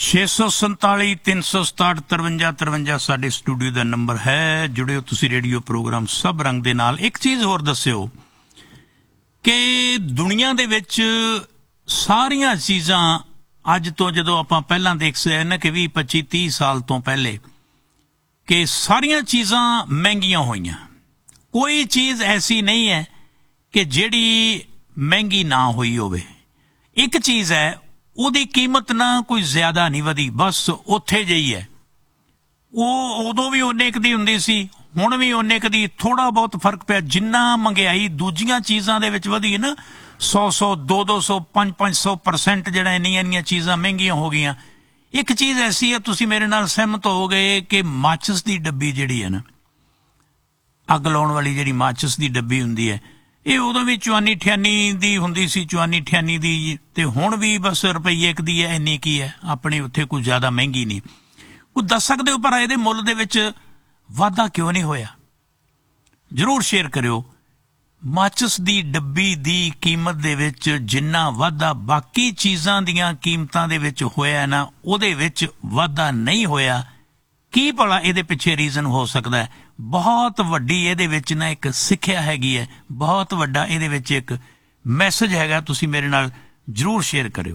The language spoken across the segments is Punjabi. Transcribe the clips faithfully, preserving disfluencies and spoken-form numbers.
छे सौ संताली तीन सौ सताहठ तरवंजा तरवंजा साडे स्टूडियो का नंबर है। जुड़ियो तुसी रेडियो प्रोग्राम सब रंग दे नाल। एक चीज़ होर दस्सिओ कि दुनिया दे विच सारियां चीज़ां अज तो जदों आपां पहलां देख सके ना कि भी पच्ची तीह साल तो पहले कि सारियां चीज़ां महंगियां होईयां। कोई चीज़ ऐसी नहीं है कि जिहड़ी महंगी ना हुई होवे। एक चीज़ है ਉਹਦੀ कीमत ना कोई ज्यादा नहीं वधी, बस उत्थे ਜਿਹੀ है। ਉਹ ਉਦੋਂ ਵੀ ਉਹਨੇ ਕੁ ਦੀ ਹੁੰਦੀ ਸੀ, ਹੁਣ ਵੀ ਉਹਨੇ ਕੁ ਦੀ। ਥੋੜਾ ਬਹੁਤ ਫਰਕ ਪਿਆ। ਜਿੰਨਾ ਮਹਿੰਗਾਈ ਦੂਜੀਆਂ ਚੀਜ਼ਾਂ ਦੇ ਵਿੱਚ ਵਧੀ ਨਾ सौ सौ दो दो सौ पाँच पाँच सौ परसेंट ਜਿਹੜਾ ਇੰਨੀਆਂ ਇੰਨੀਆਂ ਚੀਜ਼ਾਂ ਮਹਿੰਗੀਆਂ ਹੋ ਗਈਆਂ। ਇੱਕ ਚੀਜ਼ ਐਸੀ ਹੈ, ਤੁਸੀਂ ਮੇਰੇ ਨਾਲ ਸਹਿਮਤ ਹੋਵੋਗੇ ਕਿ ਮਾਚਿਸ ਦੀ ਡੱਬੀ ਜਿਹੜੀ ਹੈ ਨਾ, ਅੱਗ ਲਾਉਣ ਵਾਲੀ ਜਿਹੜੀ ਮਾਚਿਸ ਦੀ ਡੱਬੀ ਹੁੰਦੀ ਹੈ, ਇਹ ਉਦੋਂ ਵੀ ਚੁਆਨੀ ਠਿਆਨੀ ਦੀ ਹੁੰਦੀ ਸੀ। ਚੁਆਨੀ ਠਿਆਨੀ ਦੀ ਤੇ ਹੁਣ ਵੀ ਬਸ ਰੁਪਈਏ ਇੱਕ ਦੀ ਹੈ, ਇੰਨੀ ਕੀ ਹੈ। ਆਪਣੇ ਉੱਥੇ ਕੋਈ ਜ਼ਿਆਦਾ ਮਹਿੰਗੀ ਨਹੀਂ। ਕੋਈ ਦੱਸ ਸਕਦੇ ਹੋ ਪਰ ਇਹਦੇ ਮੁੱਲ ਦੇ ਵਿੱਚ ਵਾਧਾ ਕਿਉਂ ਨਹੀਂ ਹੋਇਆ? ਜ਼ਰੂਰ ਸ਼ੇਅਰ ਕਰਿਓ। ਮਾਚਿਸ ਦੀ ਡੱਬੀ ਦੀ ਕੀਮਤ ਦੇ ਵਿੱਚ ਜਿੰਨਾ ਵਾਧਾ ਬਾਕੀ ਚੀਜ਼ਾਂ ਦੀਆਂ ਕੀਮਤਾਂ ਦੇ ਵਿੱਚ ਹੋਇਆ ਨਾ, ਉਹਦੇ ਵਿੱਚ ਵਾਧਾ ਨਹੀਂ ਹੋਇਆ। ਕੀ ਭਲਾ ਇਹਦੇ ਪਿੱਛੇ ਰੀਜ਼ਨ ਹੋ ਸਕਦਾ ਹੈ? ਬਹੁਤ ਵੱਡੀ ਇਹਦੇ ਵਿੱਚ ਨਾ ਇੱਕ ਸਿੱਖਿਆ ਹੈਗੀ ਹੈ, ਬਹੁਤ ਵੱਡਾ ਇਹਦੇ ਵਿੱਚ ਇੱਕ ਮੈਸੇਜ ਹੈਗਾ। ਤੁਸੀਂ ਮੇਰੇ ਨਾਲ ਜ਼ਰੂਰ ਸ਼ੇਅਰ ਕਰਿਓ।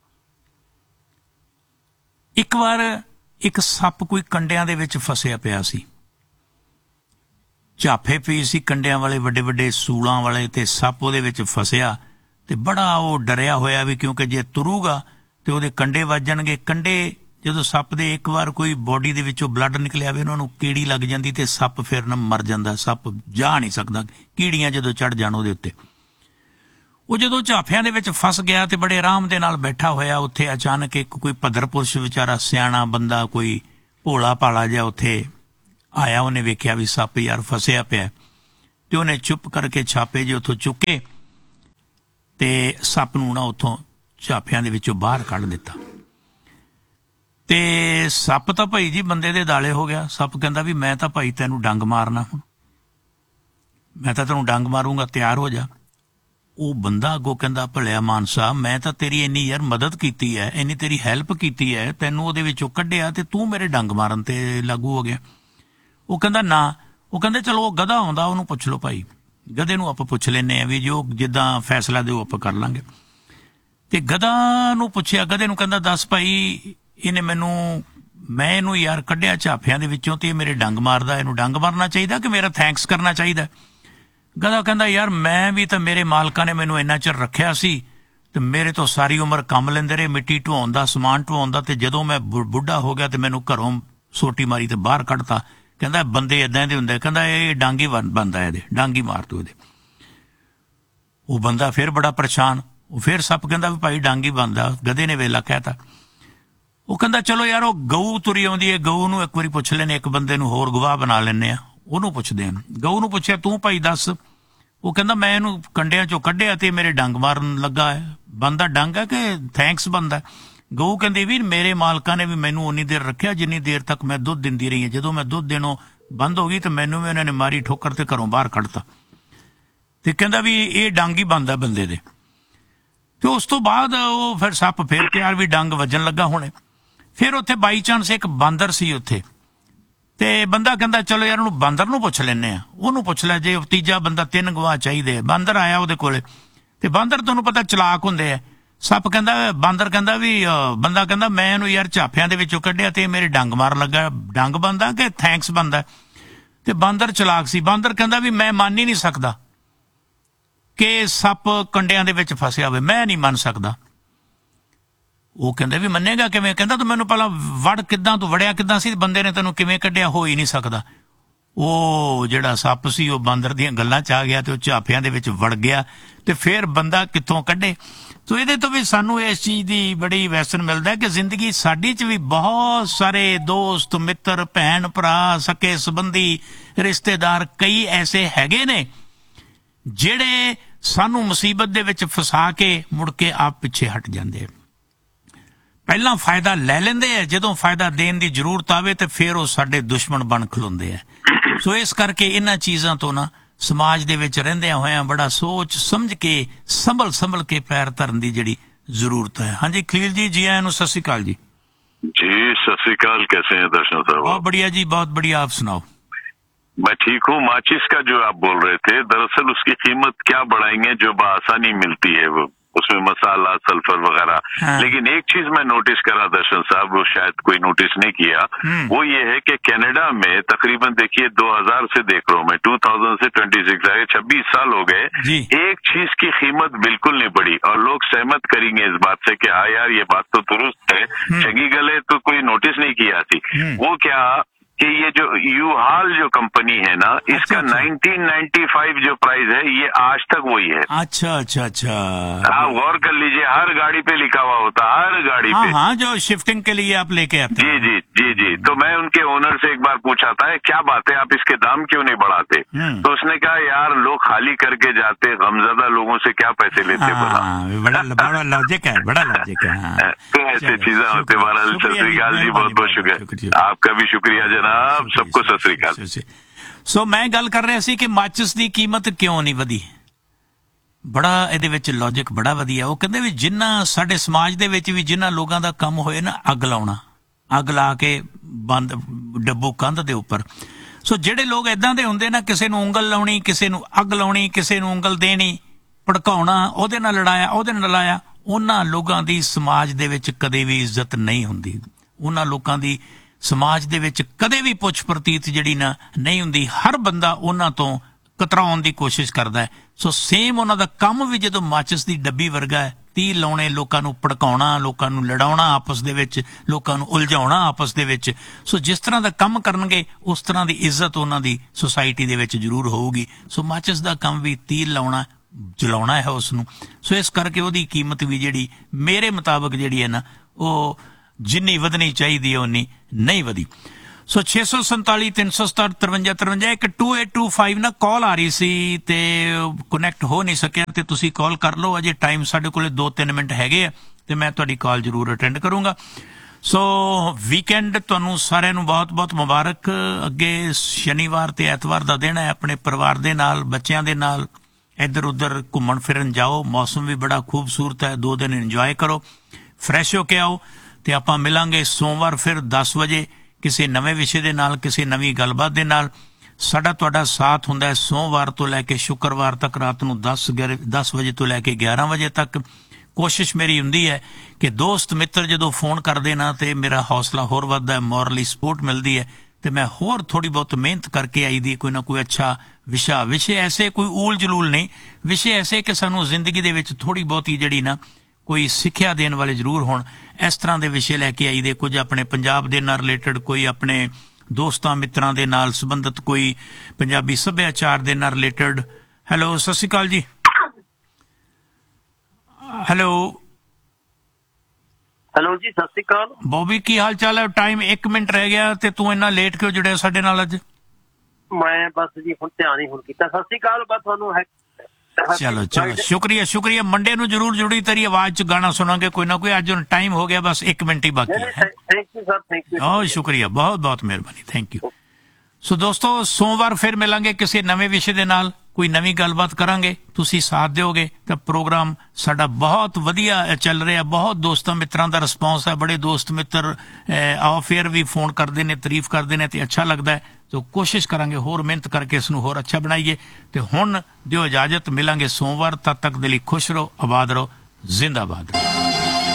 ਇੱਕ ਵਾਰ ਇੱਕ ਸੱਪ ਕੋਈ ਕੰਡਿਆਂ ਦੇ ਵਿੱਚ ਫਸਿਆ ਪਿਆ ਸੀ। ਝਾਫੇ ਪਈ ਸੀ ਕੰਡਿਆਂ ਵਾਲੇ, ਵੱਡੇ ਵੱਡੇ ਸੂਲਾਂ ਵਾਲੇ, ਤੇ ਸੱਪ ਉਹਦੇ ਵਿੱਚ ਫਸਿਆ ਤੇ ਬੜਾ ਉਹ ਡਰਿਆ ਹੋਇਆ ਵੀ ਕਿਉਂਕਿ ਜੇ ਤੁਰੂਗਾ ਤੇ ਉਹਦੇ ਕੰਡੇ ਵੱਜਣਗੇ। ਕੰਡੇ ਜਦੋਂ ਸੱਪ ਦੇ ਇੱਕ ਵਾਰ ਕੋਈ ਬੋਡੀ ਦੇ ਵਿੱਚੋਂ ਬਲੱਡ ਨਿਕਲਿਆ ਵੇ, ਉਹਨਾਂ ਨੂੰ ਕੀੜੀ ਲੱਗ ਜਾਂਦੀ ਤੇ ਸੱਪ ਫਿਰ ਨਾ ਮਰ ਜਾਂਦਾ। ਸੱਪ ਜਾ ਨਹੀਂ ਸਕਦਾ, ਕੀੜੀਆਂ ਜਦੋਂ ਚੜ ਜਾਣ ਉਹਦੇ ਉੱਤੇ। ਉਹ ਜਦੋਂ ਝਾਫਿਆਂ ਦੇ ਵਿੱਚ ਫਸ ਗਿਆ ਤੇ ਬੜੇ ਆਰਾਮ ਦੇ ਨਾਲ ਬੈਠਾ ਹੋਇਆ ਉੱਥੇ, ਅਚਾਨਕ ਇੱਕ ਕੋਈ ਭੱਦਰ ਪੁਰਸ਼ ਵਿਚਾਰਾ ਸਿਆਣਾ ਬੰਦਾ, ਕੋਈ ਭੋਲਾ ਭਾਲਾ ਜਿਹਾ ਉੱਥੇ ਆਇਆ। ਉਹਨੇ ਵੇਖਿਆ ਵੀ ਸੱਪ ਯਾਰ ਫਸਿਆ ਪਿਆ, ਤੇ ਉਹਨੇ ਚੁੱਪ ਕਰਕੇ ਛਾਪੇ ਜੇ ਉੱਥੋਂ ਚੁੱਕੇ ਤੇ ਸੱਪ ਨੂੰ ਨਾ ਉੱਥੋਂ ਝਾਫਿਆਂ ਦੇ ਵਿੱਚੋਂ ਬਾਹਰ ਕੱਢ ਦਿੱਤਾ। ਤੇ ਸੱਪ ਤਾਂ ਭਾਈ ਜੀ ਬੰਦੇ ਦੇ ਦਾਲੇ ਹੋ ਗਿਆ। ਸੱਪ ਕਹਿੰਦਾ ਵੀ ਮੈਂ ਤਾਂ ਭਾਈ ਤੈਨੂੰ ਡੰਗ ਮਾਰਨਾ, ਹੁਣ ਮੈਂ ਤਾਂ ਤੈਨੂੰ ਡੰਗ ਮਾਰੂੰਗਾ, ਤਿਆਰ ਹੋ ਜਾ। ਉਹ ਬੰਦਾ ਅੱਗੋਂ ਕਹਿੰਦਾ ਭਲਿਆ ਮਾਨਸਾ, ਮੈਂ ਤਾਂ ਤੇਰੀ ਇੰਨੀ ਯਾਰ ਮਦਦ ਕੀਤੀ ਹੈ, ਇੰਨੀ ਤੇਰੀ ਹੈਲਪ ਕੀਤੀ ਹੈ, ਤੈਨੂੰ ਉਹਦੇ ਵਿੱਚੋਂ ਕੱਢਿਆ ਤੇ ਤੂੰ ਮੇਰੇ ਡੰਗ ਮਾਰਨ ਤੇ ਲਾਗੂ ਹੋ ਗਿਆ। ਉਹ ਕਹਿੰਦਾ ਨਾ। ਉਹ ਕਹਿੰਦੇ ਚਲੋ ਉਹ ਗਧਾ ਆਉਂਦਾ, ਉਹਨੂੰ ਪੁੱਛ ਲਓ ਭਾਈ। ਗਧੇ ਨੂੰ ਆਪਾਂ ਪੁੱਛ ਲੈਂਦੇ ਹਾਂ ਵੀ ਜੋ ਜਿੱਦਾਂ ਫੈਸਲਾ ਦਿਓ ਆਪਾਂ ਕਰ ਲਾਂਗੇ। ਤੇ ਗਧਾ ਨੂੰ ਪੁੱਛਿਆ। ਗਧੇ ਨੂੰ ਕਹਿੰਦਾ ਦੱਸ ਭਾਈ, ਇਹਨੇ ਮੈਨੂੰ, ਮੈਂ ਇਹਨੂੰ ਯਾਰ ਕੱਢਿਆ ਝਾਫਿਆਂ ਦੇ ਵਿੱਚੋਂ ਤੇ ਇਹ ਮੇਰੇ ਡੰਗ ਮਾਰਦਾ, ਇਹਨੂੰ ਡੰਗ ਮਾਰਨਾ ਚਾਹੀਦਾ ਕਿ ਮੇਰਾ ਥੈਂਕਸ ਕਰਨਾ ਚਾਹੀਦਾ? ਗਧਾ ਕਹਿੰਦਾ ਯਾਰ ਮੈਂ ਵੀ ਤਾਂ, ਮੇਰੇ ਮਾਲਕਾਂ ਨੇ ਮੈਨੂੰ ਇੰਨਾ ਚਿਰ ਰੱਖਿਆ ਸੀ ਤੇ ਮੇਰੇ ਤੋਂ ਸਾਰੀ ਉਮਰ ਕੰਮ ਲੈਂਦੇ ਰਹੇ, ਮਿੱਟੀ ਢੋਣ ਦਾ, ਸਮਾਨ ਢੋਣ ਦਾ, ਤੇ ਜਦੋਂ ਮੈਂ ਬੁੱਢਾ ਹੋ ਗਿਆ ਤੇ ਮੈਨੂੰ ਘਰੋਂ ਸੋਟੀ ਮਾਰੀ ਤੇ ਬਾਹਰ ਕੱਢਤਾ। ਕਹਿੰਦਾ ਬੰਦੇ ਏਦਾਂ ਦੇ ਹੁੰਦੇ। ਕਹਿੰਦਾ ਇਹ ਡਾਂਗੀ ਬਣਦਾ, ਇਹਦੇ ਡਾਂਗੀ ਮਾਰ ਤੂੰ ਇਹਦੇ। ਉਹ ਬੰਦਾ ਫਿਰ ਬੜਾ ਪਰੇਸ਼ਾਨ। ਉਹ ਫਿਰ ਸੱਪ ਕਹਿੰਦਾ ਵੀ ਭਾਈ ਡਾਂਗੀ ਬਣਦਾ। ਗਧੇ ਨੇ ਵੇਲਾ ਕਹਿਤਾ। ਉਹ ਕਹਿੰਦਾ ਚਲੋ ਯਾਰ ਉਹ ਗਊ ਤੁਰੀ ਆਉਂਦੀ ਹੈ, ਗਊ ਨੂੰ ਇੱਕ ਵਾਰੀ ਪੁੱਛ ਲੈਣੇ, ਇੱਕ ਬੰਦੇ ਨੂੰ ਹੋਰ ਗਵਾਹ ਬਣਾ ਲੈਂਦੇ ਆ, ਉਹਨੂੰ ਪੁੱਛਦੇ ਆ। ਗਊ ਨੂੰ ਪੁੱਛਿਆ ਤੂੰ ਭਾਈ ਦੱਸ। ਉਹ ਕਹਿੰਦਾ ਮੈਂ ਇਹਨੂੰ ਕੰਡਿਆਂ ਚੋਂ ਕੱਢਿਆ ਤੇ ਮੇਰੇ ਡੰਗ ਮਾਰਨ ਲੱਗਾ ਹੈ। ਬੰਦਾ ਡੰਗ ਹੈ ਕਿ ਥੈਂਕਸ ਬੰਦਾ? ਗਊ ਕਹਿੰਦੀ ਵੀ ਮੇਰੇ ਮਾਲਕਾਂ ਨੇ ਵੀ ਮੈਨੂੰ ਉਨੀ ਦੇਰ ਰੱਖਿਆ ਜਿੰਨੀ ਦੇਰ ਤੱਕ ਮੈਂ ਦੁੱਧ ਦਿੰਦੀ ਰਹੀ ਹਾਂ। ਜਦੋਂ ਮੈਂ ਦੁੱਧ ਦੇਣੋਂ ਬੰਦ ਹੋ ਗਈ ਤੇ ਮੈਨੂੰ ਵੀ ਉਹਨਾਂ ਨੇ ਮਾਰੀ ਠੋਕਰ ਤੇ ਘਰੋਂ ਬਾਹਰ ਕੱਢਤਾ। ਤੇ ਕਹਿੰਦਾ ਵੀ ਇਹ ਡੰਗ ਹੀ ਬਣਦਾ ਬੰਦੇ ਦੇ। ਤੇ ਉਸ ਤੋਂ ਬਾਅਦ ਉਹ ਫਿਰ ਸੱਪ ਫਿਰ ਤਿਆਰ ਵੀ ਡੰਗ ਵੱਜਣ ਲੱਗਾ ਹੋਣੇ। ਫਿਰ ਉੱਥੇ ਬਾਈ ਚਾਂਸ ਇੱਕ ਬਾਂਦਰ ਸੀ ਉੱਥੇ, ਤੇ ਬੰਦਾ ਕਹਿੰਦਾ ਚਲੋ ਯਾਰ ਉਹਨੂੰ ਬਾਂਦਰ ਨੂੰ ਪੁੱਛ ਲੈਂਦੇ ਆ, ਉਹਨੂੰ ਪੁੱਛ ਲੈ ਜੇ ਤੀਜਾ ਬੰਦਾ, ਤਿੰਨ ਗਵਾਹ ਚਾਹੀਦੇ। ਬਾਂਦਰ ਆਇਆ ਉਹਦੇ ਕੋਲੇ, ਤੇ ਬਾਂਦਰ ਤੁਹਾਨੂੰ ਪਤਾ ਚਲਾਕ ਹੁੰਦੇ ਆ। ਸੱਪ ਕਹਿੰਦਾ, ਬਾਂਦਰ ਕਹਿੰਦਾ ਵੀ, ਬੰਦਾ ਕਹਿੰਦਾ ਮੈਂ ਇਹਨੂੰ ਯਾਰ ਝਾਫਿਆਂ ਦੇ ਵਿੱਚੋਂ ਕੱਢਿਆ ਤੇ ਮੇਰੇ ਡੰਗ ਮਾਰ ਲੱਗਾ, ਡੰਗ ਬੰਦਾ ਕਿ ਥੈਂਕਸ ਬੰਦਾ? ਤੇ ਬਾਂਦਰ ਚਲਾਕ ਸੀ। ਬਾਂਦਰ ਕਹਿੰਦਾ ਵੀ ਮੈਂ ਮੰਨ ਹੀ ਨਹੀਂ ਸਕਦਾ ਕਿ ਸੱਪ ਕੰਡਿਆਂ ਦੇ ਵਿੱਚ ਫਸਿਆ ਹੋਵੇ, ਮੈਂ ਨਹੀਂ ਮੰਨ ਸਕਦਾ। ਉਹ ਕਹਿੰਦੇ ਵੀ ਮੰਨੇਗਾ ਕਿਵੇਂ? ਕਹਿੰਦਾ ਤੂੰ ਮੈਨੂੰ ਪਹਿਲਾਂ ਵੜ ਕਿੱਦਾਂ, ਤੂੰ ਵੜਿਆ ਕਿੱਦਾਂ ਸੀ, ਬੰਦੇ ਨੇ ਤੈਨੂੰ ਕਿਵੇਂ ਕੱਢਿਆ? ਹੋ ਹੀ ਨਹੀਂ ਸਕਦਾ। ਉਹ ਜਿਹੜਾ ਸੱਪ ਸੀ ਉਹ ਬਾਂਦਰ ਦੀਆਂ ਗੱਲਾਂ 'ਚ ਆ ਗਿਆ ਤੇ ਉਹ ਝਾਫਿਆਂ ਦੇ ਵਿੱਚ ਵੜ ਗਿਆ। ਤੇ ਫਿਰ ਬੰਦਾ ਕਿੱਥੋਂ ਕੱਢੇ? ਤੋ ਇਹਦੇ ਤੋਂ ਵੀ ਸਾਨੂੰ ਇਸ ਚੀਜ਼ ਦੀ ਬੜੀ ਵੈਸਨ ਮਿਲਦਾ ਕਿ ਜ਼ਿੰਦਗੀ ਸਾਡੀ 'ਚ ਵੀ ਬਹੁਤ ਸਾਰੇ ਦੋਸਤ, ਮਿੱਤਰ, ਭੈਣ ਭਰਾ, ਸਕੇ ਸੰਬੰਧੀ, ਰਿਸ਼ਤੇਦਾਰ ਕਈ ਐਸੇ ਹੈਗੇ ਨੇ ਜਿਹੜੇ ਸਾਨੂੰ ਮੁਸੀਬਤ ਦੇ ਵਿੱਚ ਫਸਾ ਕੇ ਮੁੜ ਕੇ ਆਪ ਪਿੱਛੇ ਹਟ ਜਾਂਦੇ। ਪਹਿਲਾਂ ਫਾਇਦਾ ਲੈ ਲੈਂਦੇ ਆ, ਜਦੋਂ ਫਾਇਦਾ ਦੇਣ ਦੀ ਜ਼ਰੂਰਤ ਆਵੇ ਤੇ ਫਿਰ ਉਹ ਸਾਡੇ ਦੁਸ਼ਮਣ ਬਣ ਖਲੋਂਦੇ ਆ। ਸੋ ਇਸ ਕਰਕੇ ਇਹਨਾਂ ਚੀਜ਼ਾਂ ਤੋਂ ਨਾ ਸਮਾਜ ਦੇ ਵਿੱਚ ਰਹਿੰਦਿਆਂ ਹੋਇਆਂ ਬੜਾ ਸੋਚ ਸਮਝ ਕੇ, ਸੰਭਲ ਸੰਭਲ ਕੇ ਪੈਰ ਧਰਨ ਦੀ ਜਿਹੜੀ ਜ਼ਰੂਰਤ ਹੈ। ਹਾਂਜੀ ਖਲੀਲ ਜੀ, ਜੀ ਆਇਆਂ ਨੂੰ, ਸਤਿ ਸ਼੍ਰੀ ਅਕਾਲ ਜੀ। जी सत श्रीकाल, कैसे हैं दर्शन साहब? बहुत बढ़िया जी, बहुत बढ़िया, आप सुनाओ। मैं ठीक हूँ। माचिस का जो आप बोल रहे थे, दरअसल उसकी कीमत क्या बढ़ाएंगे जो बआसानी मिलती है, वो उसमें मसाला सल्फर वगैरह। हाँ। लेकिन एक चीज मैं नोटिस करा दर्शन साहब, वो शायद कोई नोटिस नहीं किया, वो ये है कि कनाडा में तकरीबन देखिए दो हज़ार से देख रहा हूँ मैं, दो हज़ार से छब्बीस आए छब्बीस साल हो गए, एक चीज की कीमत बिल्कुल नहीं बढ़ी। और लोग सहमत करेंगे इस बात से कि हाँ यार ये बात तो दुरुस्त है, चंगी गले तो कोई नोटिस नहीं किया थी। वो क्या कि ये जो यू हाल जो कंपनी है ना, इसका अच्छा, नाइनटीन नाइंटी फाइव जो प्राइस है ये आज तक वही है। अच्छा अच्छा अच्छा, आप गौर कर लीजिए, हर गाड़ी पे लिखा हुआ होता, हर गाड़ी हाँ, पे। हाँ, जो शिफ्टिंग के लिए आप लेके आते जी जी जी जी। तो मैं उनके ओनर से एक बार पूछा था क्या बात है आप इसके दाम क्यों नहीं बढ़ाते, तो उसने कहा यार लोग खाली करके जाते, गमज़दा लोगों से क्या पैसे लेते। हाँ, बड़ा बड़ा लॉजिक है, बड़ा लॉजिक है। हाँ। तो ऐसी चीजें होते। बहरहाल सत श्रीकाल जी, बहुत बहुत शुक्रिया, आपका भी शुक्रिया जनाब, सबको सत श्रीकाल। ਸੋ ਮੈਂ ਗੱਲ ਕਰ ਰਿਹਾ ਸੀ ਕਿ ਮਾਚਿਸ ਦੀ ਕੀਮਤ ਕਿਉਂ ਨਹੀਂ ਵਧੀ। ਬੜਾ ਇਹਦੇ ਵਿੱਚ ਲੌਜਿਕ ਬੜਾ ਵਧੀਆ। ਉਹ ਕਹਿੰਦੇ ਵੀ ਜਿੰਨਾ ਸਾਡੇ ਸਮਾਜ ਦੇ ਵਿੱਚ ਵੀ ਜਿੰਨਾ ਲੋਕਾਂ ਦਾ ਕੰਮ ਹੋਏ ਨਾ, ਅੱਗ ਲਾਉਣਾ, ਅੱਗ ਲਾ ਕੇ ਬੰਦ ਡੱਬੂ ਕੰਧ ਦੇ ਉੱਪਰ, ਸੋ ਜਿਹੜੇ ਲੋਕ ਏਦਾਂ ਦੇ ਹੁੰਦੇ ਨਾ, ਕਿਸੇ ਨੂੰ ਉਂਗਲ ਲਾਉਣੀ, ਕਿਸੇ ਨੂੰ ਅੱਗ ਲਾਉਣੀ, ਕਿਸੇ ਨੂੰ ਉਂਗਲ ਦੇਣੀ, ਭੜਕਾਉਣਾ, ਉਹਦੇ ਨਾਲ ਲੜਾਇਆ, ਉਹਦੇ ਨਾਲ ਲਾਇਆ, ਉਹਨਾਂ ਲੋਕਾਂ ਦੀ ਸਮਾਜ ਦੇ ਵਿੱਚ ਕਦੇ ਵੀ ਇੱਜ਼ਤ ਨਹੀਂ ਹੁੰਦੀ। ਉਹਨਾਂ ਲੋਕਾਂ ਦੀ ਸਮਾਜ ਦੇ ਵਿੱਚ ਕਦੇ ਵੀ ਪੁੱਛ ਪ੍ਰਤੀਤ ਜਿਹੜੀ ਨਾ ਨਹੀਂ ਹੁੰਦੀ। ਹਰ ਬੰਦਾ ਉਹਨਾਂ ਤੋਂ ਕਤਰਾਉਣ ਦੀ ਕੋਸ਼ਿਸ਼ ਕਰਦਾ ਹੈ। ਸੋ ਸੇਮ ਉਹਨਾਂ ਦਾ ਕੰਮ ਵੀ ਜਦੋਂ ਮਾਚਿਸ ਦੀ ਡੱਬੀ ਵਰਗਾ ਹੈ, ਤੀਰ ਲਾਉਣੇ, ਲੋਕਾਂ ਨੂੰ ਭੜਕਾਉਣਾ, ਲੋਕਾਂ ਨੂੰ ਲੜਾਉਣਾ ਆਪਸ ਦੇ ਵਿੱਚ, ਲੋਕਾਂ ਨੂੰ ਉਲਝਾਉਣਾ ਆਪਸ ਦੇ ਵਿੱਚ। ਸੋ ਜਿਸ ਤਰ੍ਹਾਂ ਦਾ ਕੰਮ ਕਰਨਗੇ ਉਸ ਤਰ੍ਹਾਂ ਦੀ ਇੱਜ਼ਤ ਉਹਨਾਂ ਦੀ ਸੁਸਾਇਟੀ ਦੇ ਵਿੱਚ ਜ਼ਰੂਰ ਹੋਊਗੀ। ਸੋ ਮਾਚਿਸ ਦਾ ਕੰਮ ਵੀ ਤੀਰ ਲਾਉਣਾ, ਜਲਾਉਣਾ ਹੈ ਉਸ ਨੂੰ। ਸੋ ਇਸ ਕਰਕੇ ਉਹਦੀ ਕੀਮਤ ਵੀ ਜਿਹੜੀ ਮੇਰੇ ਮੁਤਾਬਕ ਜਿਹੜੀ ਹੈ ਨਾ, ਉਹ ਜਿੰਨੀ ਵਧਣੀ ਚਾਹੀਦੀ ਹੈ ਉਨੀ ਨਹੀਂ ਵਧੀ। ਸੋ ਛੇ ਸੌ ਸੰਤਾਲੀ ਤਿੰਨ ਸੌ ਸਤਾਹਠ ਤਰਵੰਜਾ ਤਰਵੰਜਾ ਇੱਕ ਟੂ ਏਟ ਟੂ ਫਾਈਵ ਨਾ ਕਾਲ ਆ ਰਹੀ ਸੀ ਤੇ ਕਨੈਕਟ ਹੋ ਨਹੀਂ ਸਕਿਆ, ਤੇ ਤੁਸੀਂ ਕਾਲ ਕਰ ਲਓ। ਅਜੇ ਟਾਈਮ ਸਾਡੇ ਕੋਲੇ ਦੋ ਤਿੰਨ ਮਿੰਟ ਹੈਗੇ ਆ ਤੇ ਮੈਂ ਤੁਹਾਡੀ ਕਾਲ ਜ਼ਰੂਰ ਅਟੈਂਡ ਕਰੂੰਗਾ। ਸੋ ਵੀਕਐਂਡ ਤੁਹਾਨੂੰ ਸਾਰਿਆਂ ਨੂੰ ਬਹੁਤ ਬਹੁਤ ਮੁਬਾਰਕ। ਅੱਗੇ ਸ਼ਨੀਵਾਰ ਤੇ ਐਤਵਾਰ ਦਾ ਦਿਨ ਹੈ, ਆਪਣੇ ਪਰਿਵਾਰ ਦੇ ਨਾਲ, ਬੱਚਿਆਂ ਦੇ ਨਾਲ ਇੱਧਰ ਉੱਧਰ ਘੁੰਮਣ ਫਿਰਨ ਜਾਓ। ਮੌਸਮ ਵੀ ਬੜਾ ਖੂਬਸੂਰਤ ਹੈ, ਦੋ ਦਿਨ ਇੰਜੋਏ ਕਰੋ, ਫਰੈਸ਼ ਹੋ ਕੇ ਆਓ। ਤੇ ਆਪਾਂ ਮਿਲਾਂਗੇ ਸੋਮਵਾਰ ਫਿਰ ਦਸ ਵਜੇ ਕਿਸੇ ਨਵੇਂ ਵਿਸ਼ੇ ਦੇ ਨਾਲ, ਕਿਸੇ ਨਵੀਂ ਗੱਲਬਾਤ ਦੇ ਨਾਲ। ਸਾਡਾ ਤੁਹਾਡਾ ਸਾਥ ਹੁੰਦਾ ਹੈ ਸੋਮਵਾਰ ਤੋਂ ਲੈ ਕੇ ਸ਼ੁੱਕਰਵਾਰ ਤੱਕ ਰਾਤ ਨੂੰ ਦਸ ਦਸ ਵਜੇ ਤੋਂ ਲੈ ਕੇ ਗਿਆਰਾਂ ਵਜੇ ਤੱਕ। ਕੋਸ਼ਿਸ਼ ਮੇਰੀ ਹੁੰਦੀ ਹੈ ਕਿ ਦੋਸਤ ਮਿੱਤਰ ਜਦੋਂ ਫੋਨ ਕਰਦੇ ਨਾ ਤੇ ਮੇਰਾ ਹੌਸਲਾ ਹੋਰ ਵੱਧਦਾ ਹੈ, ਮੋਰਲੀ ਸਪੋਰਟ ਮਿਲਦੀ ਹੈ ਤੇ ਮੈਂ ਹੋਰ ਥੋੜੀ ਬਹੁਤ ਮਿਹਨਤ ਕਰਕੇ ਆਈ ਦੀ ਕੋਈ ਨਾ ਕੋਈ ਅੱਛਾ ਵਿਸ਼ਾ, ਵਿਸ਼ੇ ਐਸੇ ਕੋਈ ਊਲ ਜਲੂਲ ਨਹੀਂ, ਵਿਸ਼ੇ ਐਸੇ ਕਿ ਸਾਨੂੰ ਜ਼ਿੰਦਗੀ ਦੇ ਵਿੱਚ ਥੋੜੀ ਬਹੁਤੀ ਜਿਹੜੀ ਨਾ ਕੋਈ ਸਿੱਖਿਆ ਦੇਣ ਵਾਲੇ ਜ਼ਰੂਰ ਹੋਣ। ਇਸ ਤਰ੍ਹਾਂ ਦੇ ਵਿਸ਼ੇ ਲੈ ਕੇ ਆਈ ਦੇ, ਕੁਝ ਆਪਣੇ ਪੰਜਾਬ ਦੇ ਨਾਲ ਰਿਲੇਟਡ, ਕੋਈ ਆਪਣੇ ਦੋਸਤਾਂ ਮਿੱਤਰਾਂ ਦੇ ਨਾਲ ਸੰਬੰਧਿਤ, ਕੋਈ ਪੰਜਾਬੀ ਸੱਭਿਆਚਾਰ ਦੇ ਨਾਲ ਰਿਲੇਟਡ। ਹੈਲੋ, ਸਤਿ ਸ਼੍ਰੀ ਅਕਾਲ ਜੀ। ਹੈਲੋ ਹੈਲੋ ਜੀ, ਸਤਿ ਸ਼੍ਰੀ ਅਕਾਲ ਬੋਬੀ, ਕੀ ਹਾਲ ਚਾਲ ਹੈ? ਟਾਈਮ ਇੱਕ ਮਿੰਟ ਰਹਿ ਗਿਆ ਤੇ ਤੂੰ ਇੰਨਾ ਲੇਟ ਕਿਉਂ ਜੁੜਿਆ ਸਾਡੇ ਨਾਲ ਅੱਜ? ਮੈਂ ਬਸ ਜੀ ਹੁਣ ਧਿਆਨ ਹੀ ਹੁਣ ਕੀਤਾ। ਸਤਿ ਸ਼੍ਰੀ ਅਕਾਲ, ਬਸ ਤੁਹਾਨੂੰ ਹੈ। ਚਲੋ ਚਲੋ, ਸ਼ੁਕਰੀਆ ਸ਼ੁਕਰੀਆ। ਮੰਡੇ ਨੂੰ ਜ਼ਰੂਰ ਜੁੜੀ, ਤੇਰੀ ਆਵਾਜ਼ ਚ ਗਾਣਾ ਸੁਣਾਂਗੇ ਕੋਈ ਨਾ ਕੋਈ। ਅੱਜ ਹੁਣ ਟਾਈਮ ਹੋ ਗਿਆ, ਬਸ ਇੱਕ ਮਿੰਟ ਹੀ ਬਾਕੀ ਹੈ। Thank you sir, thank you. ਬਹੁਤ ਸ਼ੁਕਰੀਆ, ਬਹੁਤ ਬਹੁਤ ਮਿਹਰਬਾਨੀ, ਥੈਂਕ ਯੂ। ਸੋ ਦੋਸਤੋ, ਸੋਮਵਾਰ ਫਿਰ ਮਿਲਾਂਗੇ ਕਿਸੇ ਨਵੇਂ ਵਿਸ਼ੇ ਦੇ ਨਾਲ, ਕੋਈ ਨਵੀਂ ਗੱਲਬਾਤ ਕਰਾਂਗੇ। ਤੁਸੀਂ ਸਾਥ ਦਿਓਗੇ ਤਾਂ ਪ੍ਰੋਗਰਾਮ ਸਾਡਾ ਬਹੁਤ ਵਧੀਆ ਚੱਲ ਰਿਹਾ। ਬਹੁਤ ਦੋਸਤਾਂ ਮਿੱਤਰਾਂ ਦਾ ਰਿਸਪੌਂਸ ਹੈ। ਬੜੇ ਦੋਸਤ ਮਿੱਤਰ ਆਫ ਏਅਰ ਵੀ ਫੋਨ ਕਰਦੇ ਨੇ, ਤਾਰੀਫ ਕਰਦੇ ਨੇ ਤੇ ਅੱਛਾ ਲੱਗਦਾ ਹੈ। ਸੋ ਕੋਸ਼ਿਸ਼ ਕਰਾਂਗੇ ਹੋਰ ਮਿਹਨਤ ਕਰਕੇ ਇਸ ਨੂੰ ਹੋਰ ਅੱਛਾ ਬਣਾਈਏ। ਤੇ ਹੁਣ ਦਿਓ ਇਜਾਜ਼ਤ, ਮਿਲਾਂਗੇ ਸੋਮਵਾਰ। ਤਦ ਤੱਕ ਦੇ ਲਈ ਖੁਸ਼ ਰਹੋ, ਆਬਾਦ ਰਹੋ, ਜ਼ਿੰਦਾਬਾਦ ਰਹੋ।